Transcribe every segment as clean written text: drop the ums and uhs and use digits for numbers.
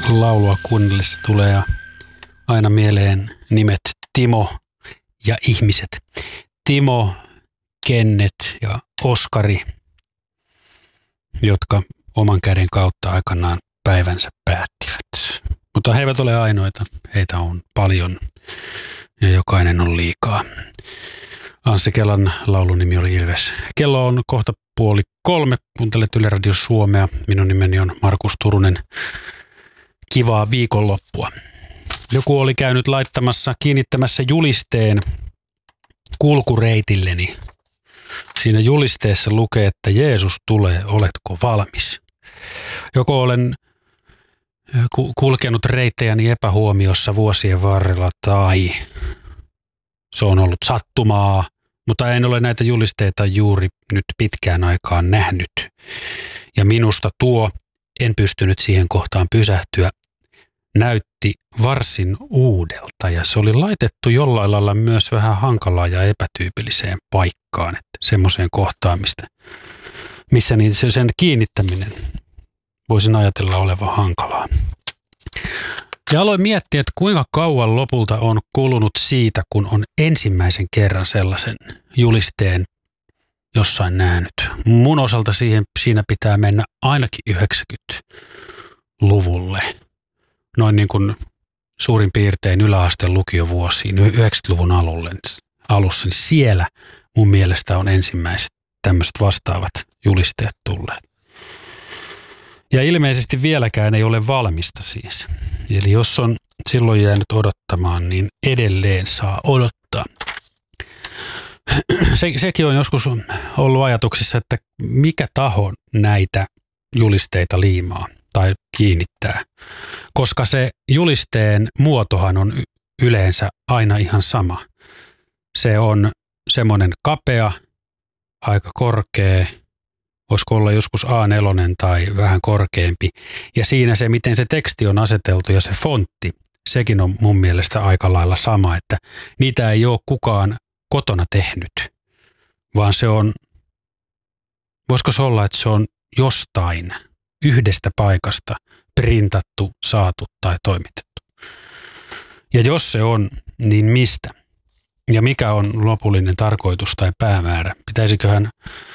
laulua kuunnellessa tulee aina mieleen nimet Timo ja ihmiset. Timo, Kenneth ja Oskari, jotka oman käden kautta aikanaan päivänsä päättivät. Mutta he eivät ole ainoita, heitä on paljon ja jokainen on liikaa. Anssi Kelan laulun nimi oli Ilves. Kello on kohta 2:30, kuuntelet Yle Radio Suomea. Minun nimeni on Markus Turunen. Kivaa viikonloppua. Joku oli käynyt kiinnittämässä julisteen kulkureitilleni. Siinä julisteessa lukee, että Jeesus tulee, oletko valmis? Joko olen kulkenut reittejäni epähuomiossa vuosien varrella tai se on ollut sattumaa, mutta en ole näitä julisteita juuri nyt pitkään aikaan nähnyt. Ja minusta en pystynyt siihen kohtaan pysähtyä, näytti varsin uudelta ja se oli laitettu jollain lailla myös vähän hankalaa ja epätyypilliseen paikkaan, että semmoiseen kohtaan, missä niin sen kiinnittäminen voisin ajatella olevan hankalaa. Ja aloin miettiä, että kuinka kauan lopulta on kulunut siitä, kun on ensimmäisen kerran sellaisen julisteen jossain nähnyt. Mun osalta siinä pitää mennä ainakin 90-luvulle. Noin niin kuin suurin piirtein yläasteen lukiovuosiin, 90-luvun alussa, niin siellä mun mielestä on ensimmäiset tämmöiset vastaavat julisteet tulleet. Ja ilmeisesti vieläkään ei ole valmista siis. Eli jos on silloin jäänyt odottamaan, niin edelleen saa odottaa. Sekin on joskus ollut ajatuksissa, että mikä taho näitä julisteita liimaa tai kiinnittää. Koska se julisteen muotohan on yleensä aina ihan sama. Se on semmoinen kapea, aika korkea, voisiko olla joskus A4 tai vähän korkeampi. Ja siinä se, miten se teksti on aseteltu ja se fontti, sekin on mun mielestä aika lailla sama, että niitä ei ole kukaan kotona tehnyt, vaan se on, voisiko se olla, että se on jostain yhdestä paikasta printattu, saatu tai toimitettu. Ja jos se on, niin mistä? Ja mikä on lopullinen tarkoitus tai päämäärä? Pitäisiköhän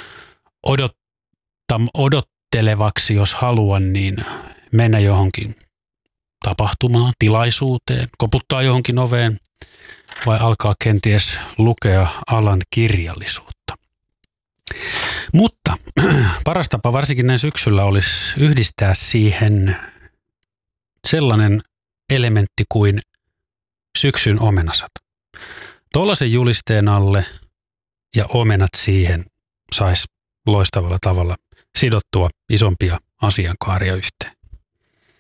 odottelevaksi, jos haluan, niin mennä johonkin tapahtumaan, tilaisuuteen, koputtaa johonkin oveen vai alkaa kenties lukea alan kirjallisuutta. Mutta paras tapa varsinkin näin syksyllä olisi yhdistää siihen sellainen elementti kuin syksyn omenasat. Tuollaisen julisteen alle ja omenat siihen saisi loistavalla tavalla sidottua isompia asiankaaria yhteen.